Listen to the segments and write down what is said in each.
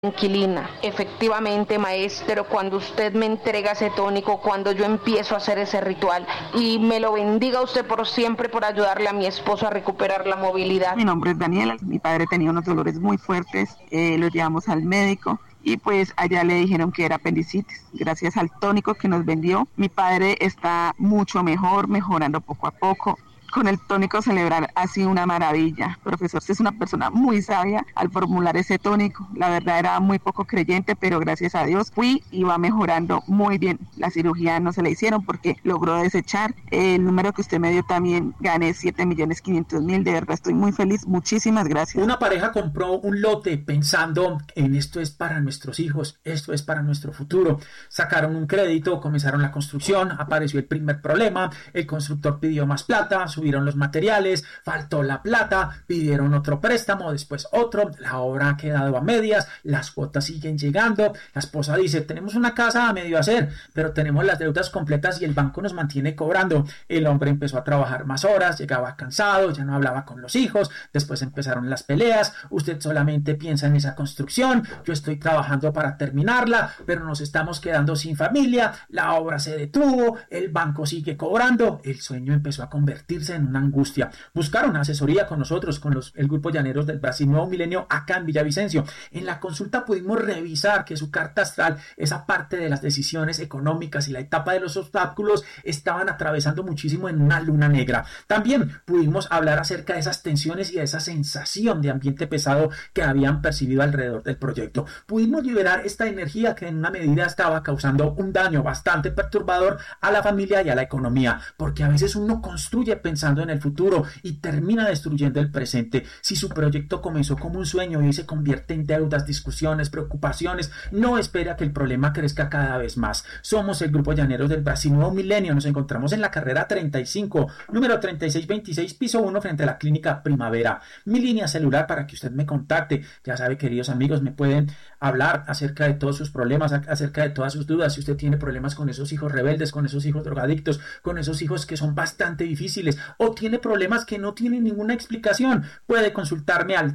inquilina. Efectivamente, maestro, cuando usted me entrega ese tónico, cuando yo empiezo a hacer ese ritual, y me lo bendiga usted por siempre por ayudarle a mi esposo a recuperar la movilidad. Mi nombre es Daniela, mi padre tenía unos dolores muy fuertes, lo llevamos al médico y pues allá le dijeron que era apendicitis. Gracias al tónico que nos vendió, mi padre está mucho mejor, mejorando poco a poco. Con el tónico cerebral ha sido una maravilla. Profesor, usted es una persona muy sabia al formular ese tónico. La verdad era muy poco creyente, pero gracias a Dios fui y va mejorando muy bien. La cirugía no se la hicieron porque logró desechar. El número que usted me dio también, gané 7.500.000. De verdad estoy muy feliz. Muchísimas gracias. Una pareja compró un lote pensando en esto es para nuestros hijos, esto es para nuestro futuro. Sacaron un crédito, comenzaron la construcción, apareció el primer problema, el constructor pidió más plata, subieron los materiales, faltó la plata, pidieron otro préstamo, después otro, la obra ha quedado a medias, las cuotas siguen llegando, la esposa dice, tenemos una casa a medio hacer, pero tenemos las deudas completas y el banco nos mantiene cobrando. El hombre empezó a trabajar más horas, llegaba cansado, ya no hablaba con los hijos, después empezaron las peleas, usted solamente piensa en esa construcción, yo estoy trabajando para terminarla, pero nos estamos quedando sin familia, la obra se detuvo, el banco sigue cobrando, el sueño empezó a convertirse en una angustia. Buscaron asesoría con nosotros, con el Grupo Llaneros del Brasil Nuevo Milenio acá en Villavicencio. En la consulta pudimos revisar que su carta astral, esa parte de las decisiones económicas y la etapa de los obstáculos estaban atravesando muchísimo en una luna negra. También pudimos hablar acerca de esas tensiones y de esa sensación de ambiente pesado que habían percibido alrededor del proyecto. Pudimos liberar esta energía que en una medida estaba causando un daño bastante perturbador a la familia y a la economía, porque a veces uno construye pensando en el futuro y termina destruyendo el presente. Si su proyecto comenzó como un sueño y se convierte en deudas, discusiones, preocupaciones, no espera que el problema crezca cada vez más. Somos el Grupo Llaneros del Brasil Nuevo Milenio. Nos encontramos en la carrera 35, número 3626, piso 1, frente a la Clínica Primavera. Mi línea celular para que usted me contacte. Ya sabe, queridos amigos, me pueden hablar acerca de todos sus problemas, acerca de todas sus dudas. Si usted tiene problemas con esos hijos rebeldes, con esos hijos drogadictos, con esos hijos que son bastante difíciles, o tiene problemas que no tienen ninguna explicación, puede consultarme al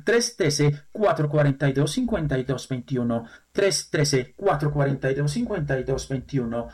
313-442-5221, 313-442-5221,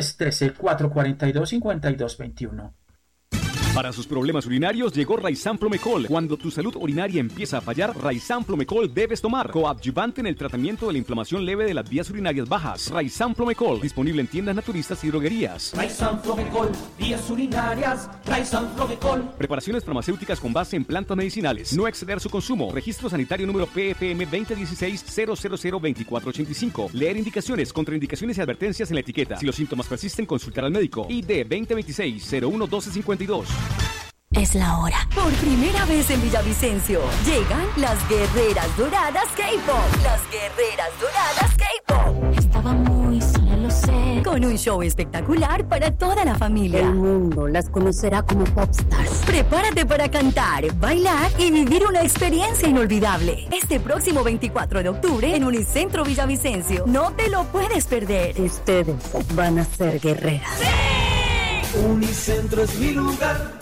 313-442-5221. Para sus problemas urinarios llegó Raizan Promecol. Cuando tu salud urinaria empieza a fallar, Raizan Promecol debes tomar. Coadyuvante en el tratamiento de la inflamación leve de las vías urinarias bajas. Raizan Promecol, disponible en tiendas naturistas y droguerías. Raizan Promecol, vías urinarias. Raizan Promecol. Preparaciones farmacéuticas con base en plantas medicinales. No exceder su consumo. Registro sanitario número PFM 2016-0002485. Leer indicaciones, contraindicaciones y advertencias en la etiqueta. Si los síntomas persisten, consultar al médico. ID 2026-011252. Es la hora. Por primera vez en Villavicencio llegan las Guerreras Doradas K-Pop. Las Guerreras Doradas K-Pop. Estaba muy sola, lo sé. Con un show espectacular para toda la familia. El mundo las conocerá como popstars. Prepárate para cantar, bailar y vivir una experiencia inolvidable. Este próximo 24 de octubre en Unicentro Villavicencio. No te lo puedes perder. Ustedes van a ser guerreras. ¡Sí! Unicentro es mi lugar.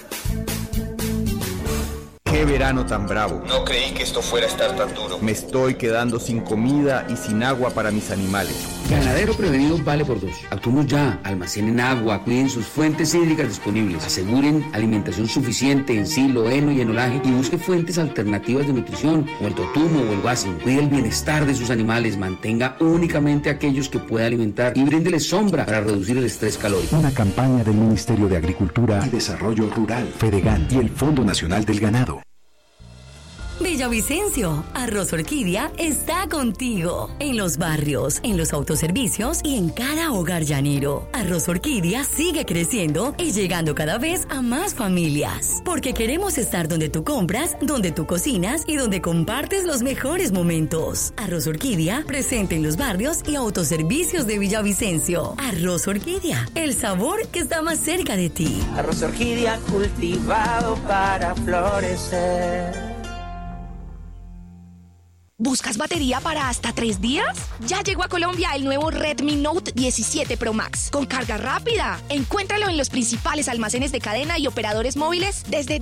¡Qué verano tan bravo! No creí que esto fuera a estar tan duro. Me estoy quedando sin comida y sin agua para mis animales. Ganadero prevenido vale por dos. Actuemos ya, almacenen agua, cuiden sus fuentes hídricas disponibles, aseguren alimentación suficiente en silo, heno y enolaje y busque fuentes alternativas de nutrición, o el totumo o el guasin. Cuide el bienestar de sus animales, mantenga únicamente aquellos que pueda alimentar y bríndele sombra para reducir el estrés calórico. Una campaña del Ministerio de Agricultura y Desarrollo Rural, Fedegan y el Fondo Nacional del Ganado. Villavicencio, Arroz Orquídea está contigo. En los barrios, en los autoservicios y en cada hogar llanero. Arroz Orquídea sigue creciendo y llegando cada vez a más familias. Porque queremos estar donde tú compras, donde tú cocinas y donde compartes los mejores momentos. Arroz Orquídea, presente en los barrios y autoservicios de Villavicencio. Arroz Orquídea, el sabor que está más cerca de ti. Arroz Orquídea cultivado para florecer. ¿Buscas batería para hasta 3 días? Ya llegó a Colombia el nuevo Redmi Note 17 Pro Max con carga rápida. Encuéntralo en los principales almacenes de cadena y operadores móviles desde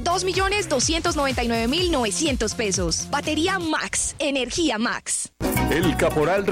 2.299.900 pesos. Batería Max, energía Max. El Caporal